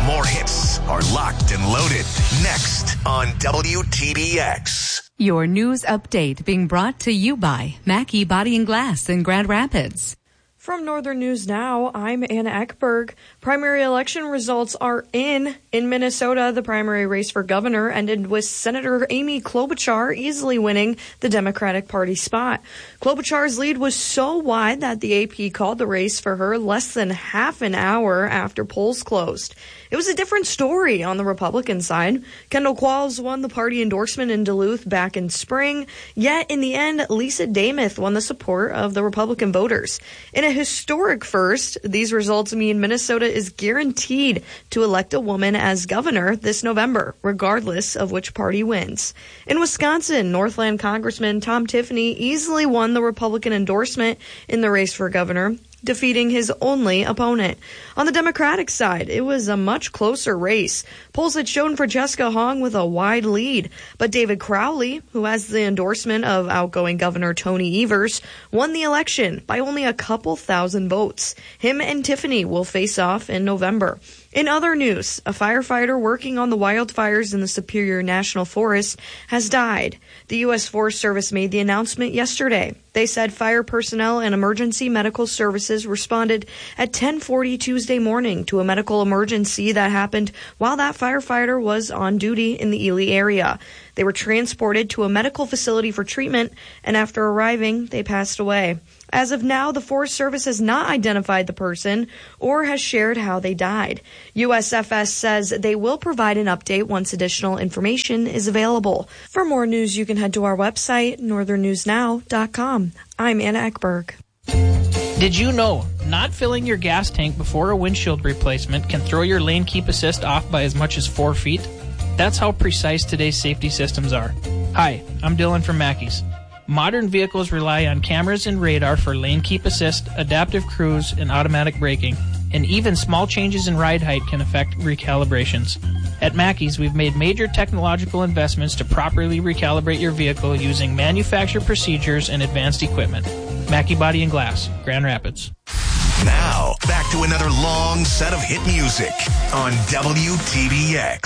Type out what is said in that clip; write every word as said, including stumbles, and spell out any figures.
More hits are locked and loaded. Next on W T B X. Your news update being brought to you by Mackey Body and Glass in Grand Rapids. From Northern News Now, I'm Anna Ekberg. Primary election results are in. In Minnesota, the primary race for governor ended with Senator Amy Klobuchar easily winning the Democratic Party spot. Klobuchar's lead was so wide that the A P called the race for her less than half an hour after polls closed. It was a different story on the Republican side. Kendall Qualls won the party endorsement in Duluth back in spring, yet in the end, Lisa Damuth won the support of the Republican voters. In a historic first, these results mean Minnesota is guaranteed to elect a woman as governor this November, regardless of which party wins. In Wisconsin, Northland Congressman Tom Tiffany easily won the Republican endorsement in the race for governor, defeating his only opponent. On the Democratic side, it was a much closer race. Polls had shown Francesca Hong with a wide lead, but David Crowley, who has the endorsement of outgoing Governor Tony Evers, won the election by only a couple thousand votes. Him and Tiffany will face off in November. In other news, a firefighter working on the wildfires in the Superior National Forest has died. The U S Forest Service made the announcement yesterday. They said fire personnel and emergency medical services responded at ten forty Tuesday morning to a medical emergency that happened while that firefighter was on duty in the Ely area. They were transported to a medical facility for treatment, and after arriving, they passed away. As of now, the Forest Service has not identified the person or has shared how they died. U S F S says they will provide an update once additional information is available. For more news, you can head to our website, northern news now dot com. I'm Anna Ekberg. Did you know not filling your gas tank before a windshield replacement can throw your lane keep assist off by as much as four feet? That's how precise today's safety systems are. Hi, I'm Dylan from Mackey's. Modern vehicles rely on cameras and radar for lane keep assist, adaptive cruise, and automatic braking. And even small changes in ride height can affect recalibrations. At Mackey's, we've made major technological investments to properly recalibrate your vehicle using manufacturer procedures and advanced equipment. Mackey Body and Glass, Grand Rapids. Now, back to another long set of hit music on W T B X.